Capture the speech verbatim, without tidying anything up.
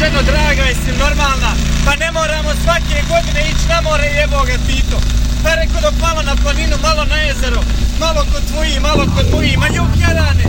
ženo draga, jesi normalna? Pa ne moramo svake godine ići na more, jebo ga Tito. Pa reko dok malo na planinu, malo na jezero, malo kod tvoji, malo kod moji, ma juk jarane.